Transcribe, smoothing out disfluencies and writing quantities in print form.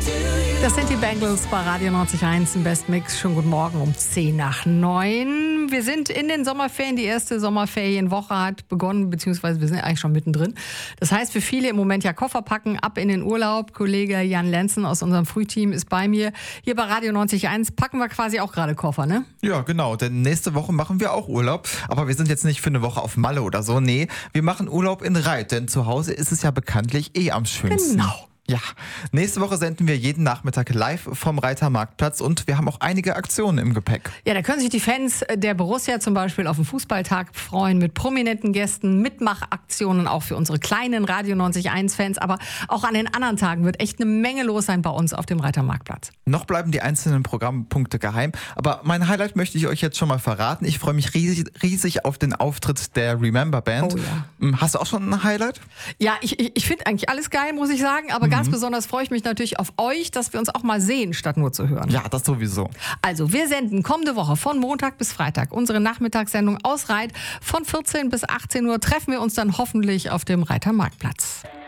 Das sind die Bangles bei Radio 90.1 im Best Mix. Schönen guten Morgen um 8:50. Wir sind in den Sommerferien. Die erste Sommerferienwoche hat begonnen, beziehungsweise wir sind eigentlich schon mittendrin. Das heißt, für viele im Moment ja Koffer packen, ab in den Urlaub. Kollege Jan Lenzen aus unserem Frühteam ist bei mir. Hier bei Radio 90.1 packen wir quasi auch gerade Koffer, ne? Ja, genau, denn nächste Woche machen wir auch Urlaub. Aber wir sind jetzt nicht für eine Woche auf Malle oder so. Nee, wir machen Urlaub in Reit, denn zu Hause ist es ja bekanntlich am schönsten. Genau. Ja, nächste Woche senden wir jeden Nachmittag live vom Reiter Marktplatz und wir haben auch einige Aktionen im Gepäck. Ja, da können sich die Fans der Borussia zum Beispiel auf den Fußballtag freuen mit prominenten Gästen, Mitmachaktionen auch für unsere kleinen Radio 90.1-Fans. Aber auch an den anderen Tagen wird echt eine Menge los sein bei uns auf dem Reiter Marktplatz. Noch bleiben die einzelnen Programmpunkte geheim, aber mein Highlight möchte ich euch jetzt schon mal verraten. Ich freue mich riesig auf den Auftritt der Remember Band. Oh ja. Hast du auch schon ein Highlight? Ja, ich finde eigentlich alles geil, muss ich sagen, aber ganz besonders freue ich mich natürlich auf euch, dass wir uns auch mal sehen, statt nur zu hören. Ja, das sowieso. Also, wir senden kommende Woche von Montag bis Freitag unsere Nachmittagssendung aus Reit. Von 14 bis 18 Uhr treffen wir uns dann hoffentlich auf dem Reiter Marktplatz.